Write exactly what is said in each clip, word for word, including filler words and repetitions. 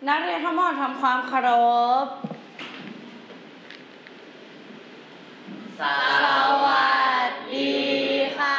นักเรียนทั้งหมดทำความเคารพสวัสดีค่ะ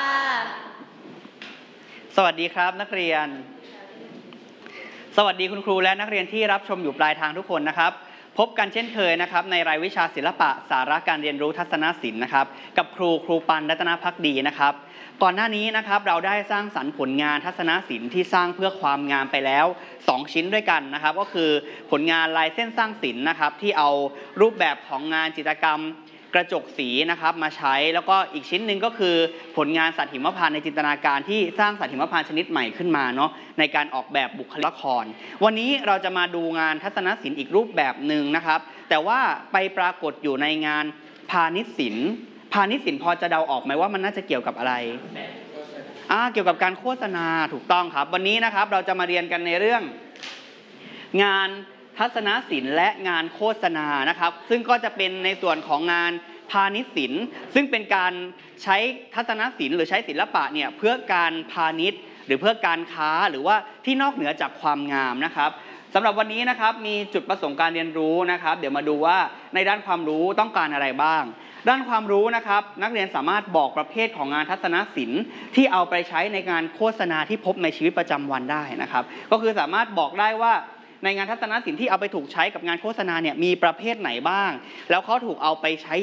สวัสดีครับนักเรียนสวัสดีคุณครูและนักเรียนที่รับชมอยู่ปลายทางทุกคนนะครับพบกันเช่นเคยนะครับในรายวิชาศิลปะสาระการเรียนรู้ทัศนศิลป์นะครับกับครูครูปันรัตนภักดีนะครับก่อนหน้านี้นะครับเราได้สร้างสรรค์ผลงานทัศนศิลป์ที่สร้างเพื่อความงามไปแล้วสองชิ้นด้วยกันนะครับก็คือผลงานลายเส้นสร้างศิลป์นะครับที่เอารูปแบบของงานจิตรกรรมกระจกสีนะครับมาใช้แล้วก็อีกชิ้นหนึ่งก็คือผลงานสัตว์หิมพานต์ในจินตนาการที่สร้างสัตว์หิมพานต์ชนิดใหม่ขึ้นมาเนาะในการออกแบบบุคลิกละครวันนี้เราจะมาดูงานทัศนศิลป์อีกรูปแบบหนึ่งนะครับแต่ว่าไปปรากฏอยู่ในงานพาณิชย์ศิลป์พาณิชย์ศิลป์พอจะเดาออกไหมว่ามันน่าจะเกี่ยวกับอะไรอ่าเกี่ยวกับการโฆษณาถูกต้องครับวันนี้นะครับเราจะมาเรียนกันในเรื่องงานทัศนศิลป์และงานโฆษณานะครับซึ่งก็จะเป็นในส่วนของงานพาณิชย์ศิลป์ซึ่งเป็นการใช้ทัศนศิลป์หรือใช้ศิลปะเนี่ยเพื่อการพาณิชย์หรือเพื่อการค้าหรือว่าที่นอกเหนือจากความงามนะครับสำหรับวันนี้นะครับมีจุดประสงค์การเรียนรู้นะครับเดี๋ยวมาดูว่าในด้านความรู้ต้องการอะไรบ้างด้านความรู้นะครับนักเรียนสามารถบอกประเภทของงานทัศนศิลป์ที่เอาไปใช้ในงานโฆษณาที่พบในชีวิตประจำวันได้นะครับก็คือสามารถบอกได้ว่าในงานทัศนศิลป์ที่เอาไปถูกใช้กับงานโฆษณาเนี่ยมีประเภทไหนบ้างแล้วเขาถูกเอาไปใช้